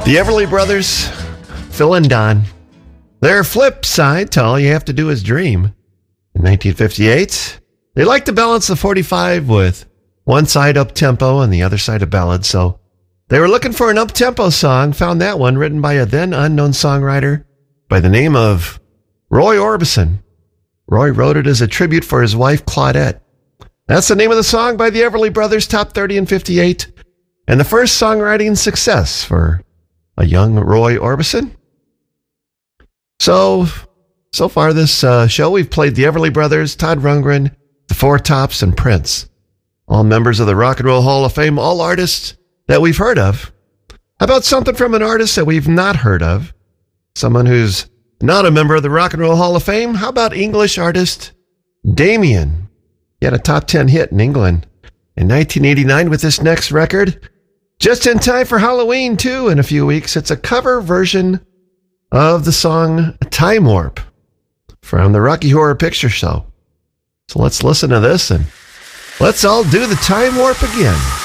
The Everly Brothers, Phil and Don. Their flip side to All You Have to Do Is Dream. In 1958, they liked to balance the 45 with one side up-tempo and the other side a ballad, so they were looking for an up-tempo song, found that one written by a then unknown songwriter by the name of Roy Orbison. Roy wrote it as a tribute for his wife, Claudette. That's the name of the song by the Everly Brothers, top 30 in 58, and the first songwriting success for a young Roy Orbison. So far this show, we've played the Everly Brothers, Todd Rundgren, the Four Tops, and Prince. All members of the Rock and Roll Hall of Fame, all artists that we've heard of. How about something from an artist that we've not heard of? Someone who's not a member of the Rock and Roll Hall of Fame? How about English artist Damien? He had a top 10 hit in England in 1989 with this next record. Just in time for Halloween, too, in a few weeks. It's a cover version of the song Time Warp from the Rocky Horror Picture Show. So let's listen to this and let's all do the Time Warp again.